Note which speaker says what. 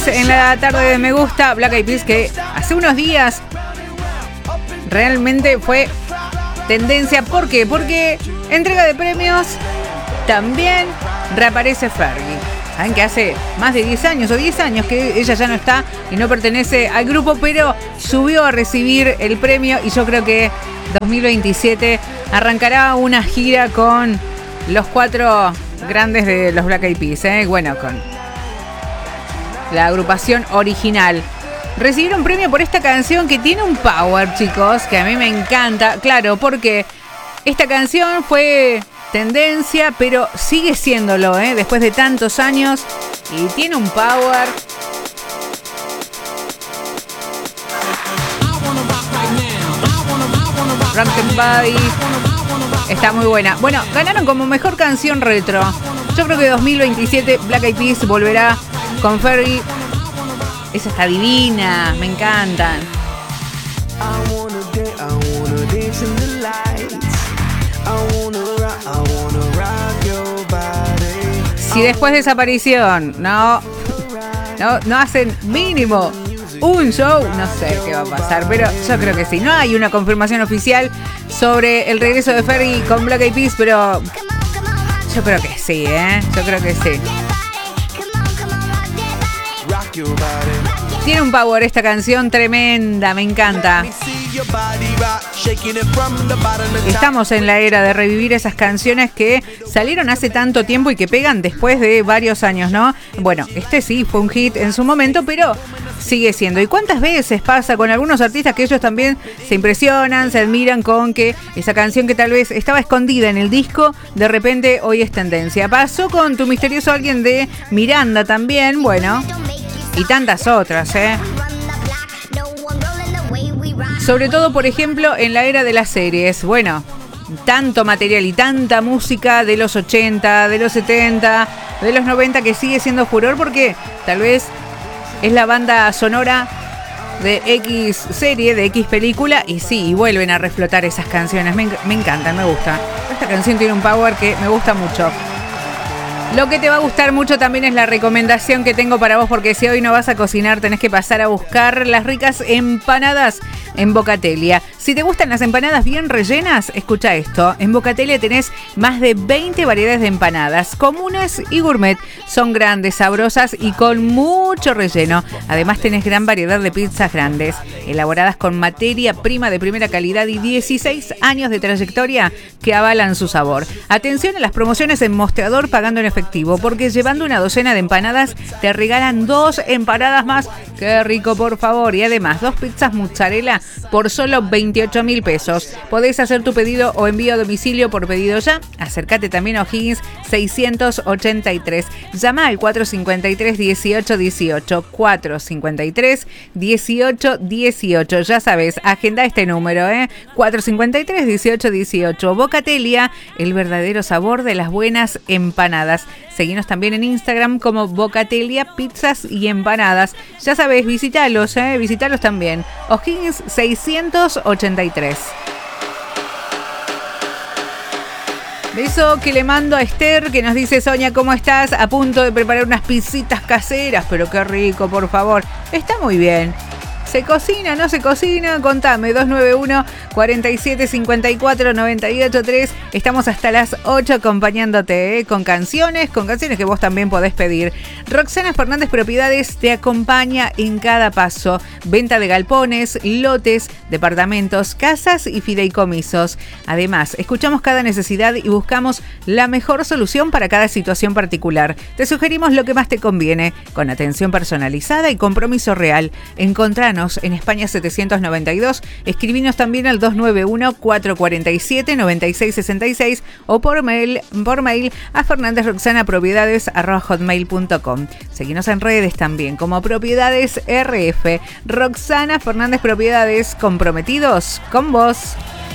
Speaker 1: en la tarde de Me Gusta. Black Eyed Peas, que hace unos días realmente fue tendencia. ¿Por qué? Porque entrega de premios también reaparece Fergie. Saben que hace más de 10 años o 10 años que ella ya no está y no pertenece al grupo, pero subió a recibir el premio y yo creo que 2027 arrancará una gira con los 4 grandes de los Black Eyed Peas, bueno, con la agrupación original. Recibieron premio por esta canción que tiene un power, chicos, que a mí me encanta. Claro, porque esta canción fue tendencia, pero sigue siéndolo, después de tantos años, y tiene un power. Rock'n'Body está muy buena. Bueno, ganaron como mejor canción retro. Yo creo que 2027 Black Eyed Peas volverá con Fergie. Esa está divina, me encantan. Si después de esa aparición no hacen mínimo un show, no sé qué va a pasar, pero yo creo que sí. No hay una confirmación oficial sobre el regreso de Fergie con Black Eyed Peas, pero yo creo que sí, yo creo que sí. Tiene un power esta canción tremenda, me encanta. Estamos en la era de revivir esas canciones que salieron hace tanto tiempo y que pegan después de varios años, ¿no? Bueno, este sí fue un hit en su momento, pero sigue siendo. ¿Y cuántas veces pasa con algunos artistas que ellos también se impresionan, se admiran con que esa canción que tal vez estaba escondida en el disco, de repente hoy es tendencia? Pasó con Tu Misterioso Alguien de Miranda también, bueno, y tantas otras, Sobre todo, por ejemplo, en la era de las series. Bueno, tanto material y tanta música de los 80, de los 70, de los 90 que sigue siendo furor porque tal vez es la banda sonora de X serie, de X película, y sí, y vuelven a reflotar esas canciones. Me encantan, me gusta. Esta canción tiene un power que me gusta mucho. Lo que te va a gustar mucho también es la recomendación que tengo para vos, porque si hoy no vas a cocinar, tenés que pasar a buscar las ricas empanadas en Bocatelia. Si te gustan las empanadas bien rellenas, escucha esto. En Bocatelia tenés más de 20 variedades de empanadas, comunes y gourmet. Son grandes, sabrosas y con mucho relleno. Además tenés gran variedad de pizzas grandes, elaboradas con materia prima de primera calidad y 16 años de trayectoria que avalan su sabor. Atención a las promociones en mostrador pagando en efectivo, porque llevando una docena de empanadas te regalan 2 empanadas más. ¡Qué rico, por favor! Y además 2 pizzas mozzarella por solo 28.000 pesos. Podés hacer tu pedido o envío a domicilio por pedido ya. Acércate también a O'Higgins 683. Llama al 453-1818. 453-1818. Ya sabes, agenda este número, 453-1818. Bocatelia, el verdadero sabor de las buenas empanadas. Seguinos también en Instagram como Bocatelia Pizzas y Empanadas. Ya sabes, visitalos también. O'Higgins 683. Beso que le mando a Esther, que nos dice: Sonia, ¿cómo estás? A punto de preparar unas pisitas caseras, pero qué rico, por favor. Está muy bien. ¿Se cocina? ¿No se cocina? Contame, 291-4754-983. Estamos hasta las 8 acompañándote, con canciones que vos también podés pedir. Roxana Fernández Propiedades te acompaña en cada paso. Venta de galpones, lotes, departamentos, casas y fideicomisos. Además, escuchamos cada necesidad y buscamos la mejor solución para cada situación particular. Te sugerimos lo que más te conviene, con atención personalizada y compromiso real. Encontranos en España 792, escribinos también al 291-447-9666 o por mail a fernandezroxanapropiedades@hotmail.com. Seguinos en redes también como Propiedades RF. Roxana Fernández Propiedades, comprometidos con vos.